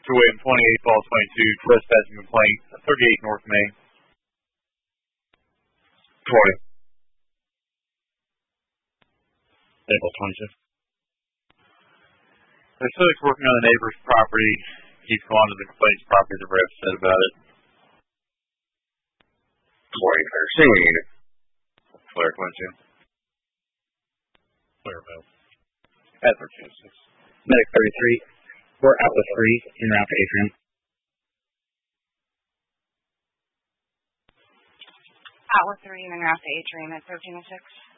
William 28, Ball 22, trespassing complaint, 38 North Main. 20. April 22. The city's working on the neighbor's property. He's gone to the complainant's property. The ref said about it. 2013. Claire 22. Clareville. Edward 26. Medic 33. We're out with 3 en route to Atrium. Out with 3 en route to Atrium at 1306.